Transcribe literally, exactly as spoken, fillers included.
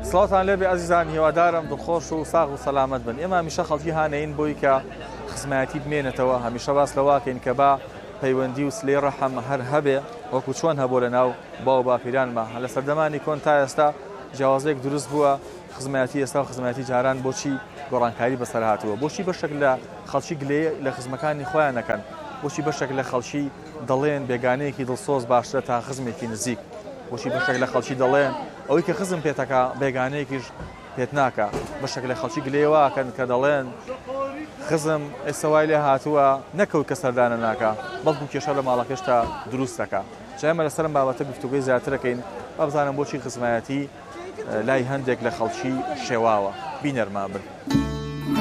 سڵاتان لێبێ ئەزیزان، هیوادارم دڵخۆش و ساغ و سەلامەت بن. ئێمە هەمیشە خەڵکی هانەین بۆی کە خزمەتی بمێنێتەوە، هەمیشە باس لەواکەین کە با پەیوەندی و سلەی ڕەحەم هەر هەبێ وەکو چۆن هەبوو لە ناو باو باپیرانمە. لە سەردەمانی کۆن تا ئێستا جیاوازەیەک دروست بووە، خزمەتی ئێستا و خزمەتی جاران بۆچی گۆڕانکاری بەسەر هاتووە، بۆچی بەشێک لە خەڵکی گلەیە لە خزمەکانی خۆیان نەکەن، بۆچی بەشێک لە خەڵکی دەڵێن بێگانەیەکی دڵسۆز باشترە تا خزمێکی نزیک، بۆچی بەشێک لە خەڵکی دەڵێن ئەوەی کە خزم پێتەکە بێگانەیەکیش پێت ناکە، بەشێک لە خەڵکی گلەیەواکەن کە دەڵێن خزم ئێستا وای لێ هاتووە نەکەوت کە سەردانە ناکە بەڵکو کێشە لە ماڵەکەشتا دروستەکە. ئێمە لەسەرم بابەتە گفتوگوی زیاترەکەین با بزانم بۆچی خزمەتی لای هەندێک لە خەڵکی شێواوە. بینەرمان بن.